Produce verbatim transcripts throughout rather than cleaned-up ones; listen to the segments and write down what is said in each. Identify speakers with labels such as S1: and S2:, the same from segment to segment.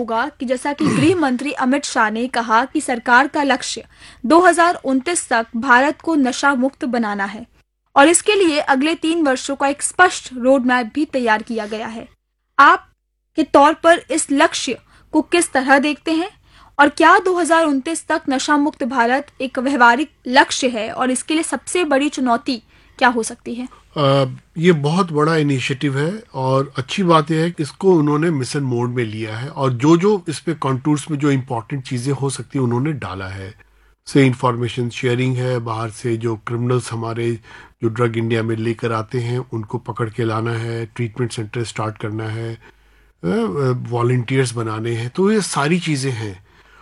S1: होगा कि जैसा कि गृह मंत्री अमित शाह ने कहा कि सरकार का लक्ष्य दो हज़ार उनतीस तक भारत को नशा मुक्त बनाना है और इसके लिए अगले तीन वर्षों का एक स्पष्ट रोड मैप भी तैयार किया गया है। आप के तौर पर इस लक्ष्य को किस तरह देखते हैं और क्या दो हज़ार उनतीस तक नशा मुक्त भारत एक व्यवहारिक लक्ष्य है और इसके लिए सबसे बड़ी चुनौती क्या हो सकती है?
S2: आ, ये बहुत बड़ा इनिशिएटिव है और अच्छी बात यह है कि इसको उन्होंने मिशन मोड में लिया है और जो जो इस पे कॉन्टूर्स में जो इम्पोर्टेंट चीज़ें हो सकती है उन्होंने डाला है। से इंफॉर्मेशन शेयरिंग है, बाहर से जो क्रिमिनल्स हमारे जो ड्रग इंडिया में लेकर आते हैं उनको पकड़ के लाना है, ट्रीटमेंट सेंटर स्टार्ट करना है, वॉलंटियर्स बनाने हैं, तो ये सारी चीज़ें हैं।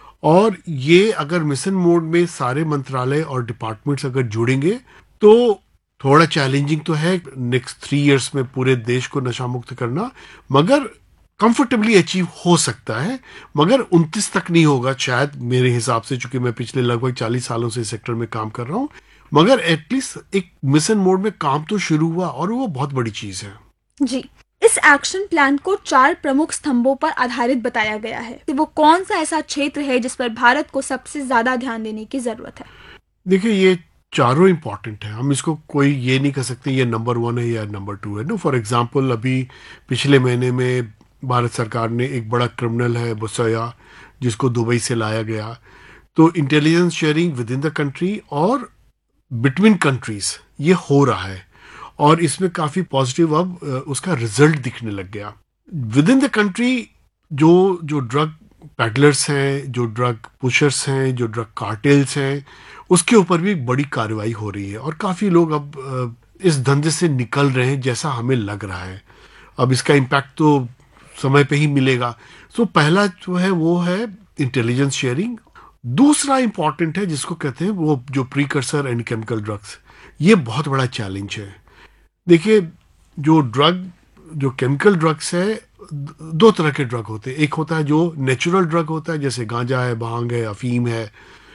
S2: और ये अगर मिशन मोड में सारे मंत्रालय और डिपार्टमेंट्स अगर जुड़ेंगे तो थोड़ा चैलेंजिंग तो है नेक्स्ट थ्री इयर्स में पूरे देश को नशा मुक्त करना, मगर कंफर्टेबली अचीव हो सकता है। मगर उनतीस तक नहीं होगा शायद मेरे हिसाब से, चूंकि मैं पिछले लगभग चालीस सालों से इस सेक्टर में काम कर रहा हूँ, मगर एटलीस्ट एक मिशन मोड में काम तो शुरू हुआ और वो बहुत बड़ी चीज है।
S1: जी, इस एक्शन प्लान को चार प्रमुख स्तंभों पर आधारित बताया गया है। तो वो कौन सा ऐसा क्षेत्र है जिस पर भारत को सबसे ज्यादा ध्यान देने की जरूरत है?
S2: देखिए, ये चारों इंपॉर्टेंट है, हम इसको कोई ये नहीं कर सकते ये नंबर वन है या नंबर टू है। नो, फॉर एग्जांपल अभी पिछले महीने में भारत सरकार ने एक बड़ा क्रिमिनल है बुसया, जिसको दुबई से लाया गया, तो intelligence sharing with in the country और बिटवीन कंट्रीज ये हो रहा है और इसमें काफी पॉजिटिव अब उसका रिजल्ट दिखने लग गया। विद इन द कंट्री जो जो ड्रग पैडलर्स हैं, जो ड्रग पुशर्स हैं, जो ड्रग कार्टेल्स हैं, उसके ऊपर भी बड़ी कार्रवाई हो रही है और काफी लोग अब इस धंधे से निकल रहे हैं जैसा हमें लग रहा है। अब इसका इम्पैक्ट तो समय पे ही मिलेगा। सो पहला जो है वो है इंटेलिजेंस शेयरिंग। दूसरा इंपॉर्टेंट है जिसको कहते हैं वो जो प्रीकर्सर एंड केमिकल ड्रग्स, ये बहुत बड़ा चैलेंज है। देखिए, जो ड्रग जो केमिकल ड्रग्स है, दो तरह के ड्रग होते हैं। एक होता है जो नेचुरल ड्रग होता है, जैसे गांजा है, भांग है, अफीम है,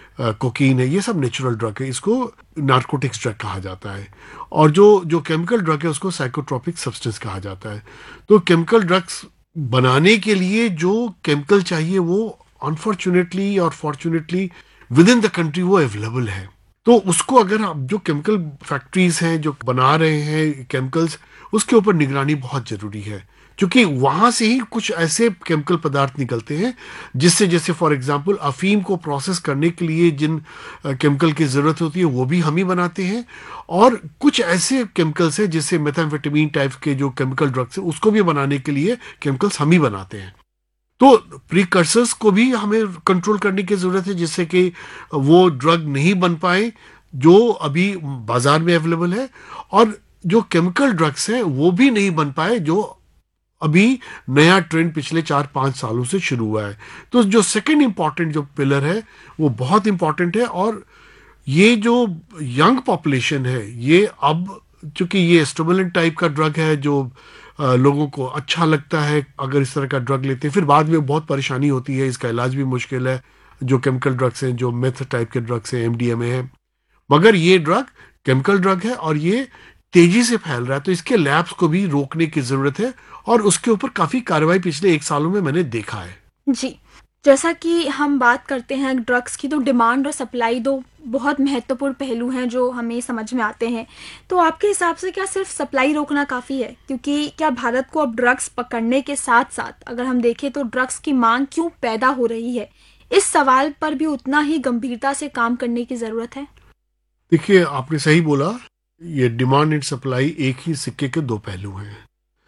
S2: कोकीन है, ये सब नेचुरल ड्रग है, इसको नार्कोटिक्स ड्रग कहा जाता है। और जो जो केमिकल ड्रग है उसको साइकोट्रोपिक सब्सटेंस कहा जाता है। तो केमिकल ड्रग्स बनाने के लिए जो केमिकल चाहिए वो अनफॉर्चुनेटली और fortunately with in the country वो अवेलेबल है। तो उसको अगर आप जो केमिकल फैक्ट्रीज हैं जो बना रहे हैं केमिकल्स, उसके ऊपर निगरानी बहुत जरूरी है, क्योंकि वहां से ही कुछ ऐसे केमिकल पदार्थ निकलते हैं जिससे, जैसे फॉर एग्जांपल अफीम को प्रोसेस करने के लिए जिन केमिकल की जरूरत होती है वो भी हम ही बनाते हैं, और कुछ ऐसे केमिकल्स हैं जैसे मेथाम्फेटामिन टाइप के जो केमिकल ड्रग्स हैं उसको भी बनाने के लिए केमिकल्स हम ही बनाते हैं। तो प्रीकर्सर्स को भी हमें कंट्रोल करने की जरूरत है जिससे कि वो ड्रग नहीं बन पाए जो अभी बाजार में अवेलेबल है, और जो केमिकल ड्रग्स हैं वो भी नहीं बन पाए जो अभी नया ट्रेंड पिछले चार पांच सालों से शुरू हुआ है। तो जो सेकंड इंपॉर्टेंट जो पिलर है वो बहुत इंपॉर्टेंट है। और ये जो यंग पॉपुलेशन है, ये अब चूंकि ये स्टिमुलेंट टाइप का ड्रग है जो आ, लोगों को अच्छा लगता है अगर इस तरह का ड्रग लेते हैं, फिर बाद में बहुत परेशानी होती है, इसका इलाज भी मुश्किल है। जो केमिकल ड्रग्स हैं, जो मेथ टाइप के ड्रग्स हैं, एमडीएमए है, मगर ये ड्रग केमिकल ड्रग है और ये तेजी से फैल रहा है, तो इसके लैब्स को भी रोकने की जरूरत है और उसके ऊपर काफी कार्रवाई पिछले एक सालों में मैंने देखा है।
S1: जी, जैसा कि हम बात करते हैं ड्रग्स की, तो डिमांड और सप्लाई दो बहुत महत्वपूर्ण पहलू हैं जो हमें समझ में आते हैं। तो आपके हिसाब से क्या सिर्फ सप्लाई रोकना काफ़ी है? क्योंकि क्या भारत को अब ड्रग्स पकड़ने के साथ साथ अगर हम देखें तो ड्रग्स की मांग क्यों पैदा हो रही है, इस सवाल पर भी उतना ही गंभीरता से काम करने की ज़रूरत है?
S2: देखिए, आपने सही बोला, ये डिमांड एंड सप्लाई एक ही सिक्के के दो पहलू हैं।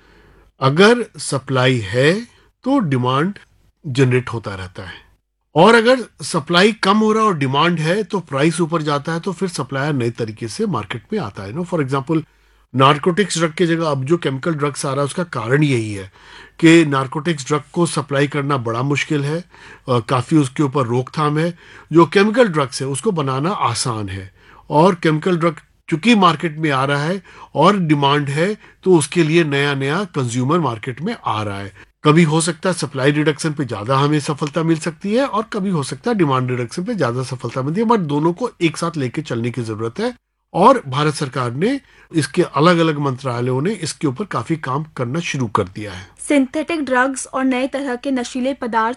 S2: अगर सप्लाई है तो डिमांड जनरेट होता रहता है, और अगर सप्लाई कम हो रहा है और डिमांड है तो प्राइस ऊपर जाता है, तो फिर सप्लायर नए तरीके से मार्केट में आता है। No, for example narcotics drug की जगह अब जो केमिकल ड्रग्स आ रहा है उसका कारण यही है कि नार्कोटिक्स ड्रग को सप्लाई करना बड़ा मुश्किल है, काफ़ी उसके ऊपर रोकथाम है। जो केमिकल ड्रग्स है उसको बनाना आसान है, और केमिकल ड्रग चूंकि मार्केट में आ रहा है और डिमांड है तो उसके लिए नया नया कंज्यूमर मार्केट में आ रहा है। कभी हो सकता है सप्लाई रिडक्शन पे ज्यादा हमें सफलता मिल सकती है और कभी हो सकता है डिमांड रिडक्शन पे ज्यादा सफलता मिलती है, बट दोनों को एक साथ लेके चलने की जरूरत है। और भारत सरकार ने इसके अलग अलग मंत्रालयों ने इसके ऊपर काफी काम करना शुरू कर दिया है।
S1: सिंथेटिक ड्रग्स और नए तरह के नशीले पदार्थ